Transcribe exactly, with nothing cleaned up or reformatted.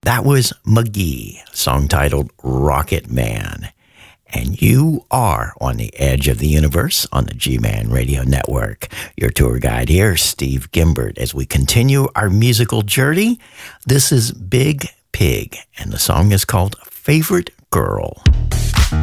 That was McGee, song titled Rocket Man. And you are on the edge of the universe on the G-Man Radio Network. Your tour guide here, Steve Gimbert. As we continue our musical journey, this is Big Pig, and the song is called Favorite Girl.